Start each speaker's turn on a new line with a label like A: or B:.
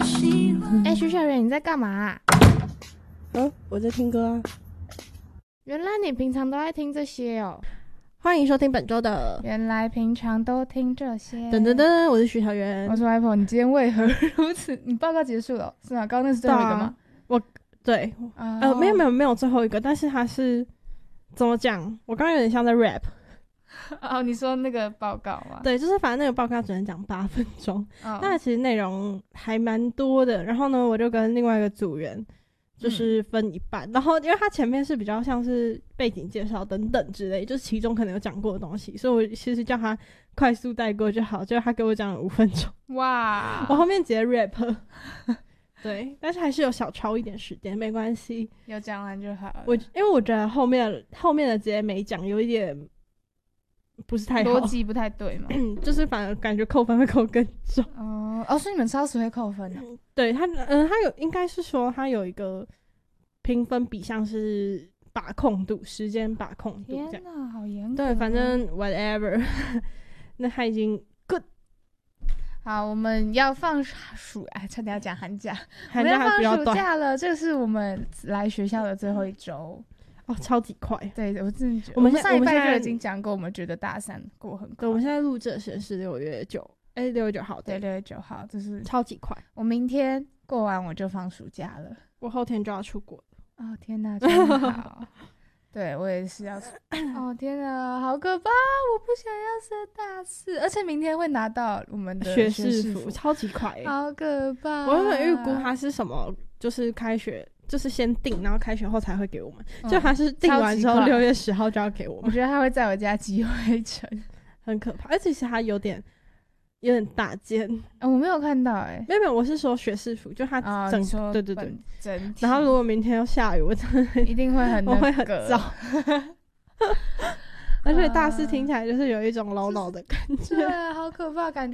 A: 徐小媛，你在干嘛啊？
B: 我在听歌啊。
A: 原来你平常都爱听这些哦。
B: 欢迎收听本周的
A: 原来平常都听这些。
B: 噔噔噔，我是徐小媛，
A: 我是 Apple。你今天为何如此？你报告结束了是吗？刚刚那是最后一个吗？
B: 对，没有最后一个，但是它是怎么讲？我刚刚有点像在 rap。
A: 哦，你说那个报告吗？
B: 对，就是反正那个报告只能讲8分钟，那其实内容还蛮多的。然后呢，我就跟另外一个组员就是分一半，然后因为他前面是比较像是背景介绍等等之类，就是其中可能有讲过的东西，所以我其实叫他快速带过就好，结果他给我讲了5分钟。
A: 哇！
B: 我后面直接 rap。对，但是还是有小超一点时间，没关系，
A: 有讲完就好了。
B: 因为我觉得后面的直接没讲，有一点不是太好，
A: 逻辑不太对嘛。
B: 就是反而感觉扣分会扣更重。
A: 所以你们超时会扣分的。
B: 对他有应该是说他有一个评分比，像是把控度、时间把控度这样。
A: 天哪，好严格。
B: 对，反正 whatever。那他已经 good。
A: 好，我们要放暑，差点要讲寒假，
B: 寒假还比较短，
A: 我们要放暑假了。这是我们来学校的最后一周。
B: 超级快。
A: 对，我真的觉得
B: 我们
A: 上一拜就已经讲过，我们觉得大3过很快。
B: 对，我们现在录制的时间是6月9号。
A: 对，6月9号，就是
B: 超级快。
A: 我明天过完我就放暑假了，
B: 我后天就要出国了。
A: 哦天哪，真好。对，我也是要出。天哪，好可怕！我不想要升大4，而且明天会拿到我们的
B: 学士服，超级快。
A: 好可怕！
B: 我原本预估它是什么，就是开学就是先订，然后开学后才会给我们，就它是订完之后6月10号就要给我们。
A: 我觉得它会在我家集会成，
B: 很可怕。而且其实它有点大件。
A: 我没有看到
B: 没有，我是说学士服，就它对，
A: 整体。
B: 然后如果明天要下雨，我真的
A: 一定会很
B: 我会很燥。而且大4听起来就是有一种老老的感觉。
A: 对，好可怕，感觉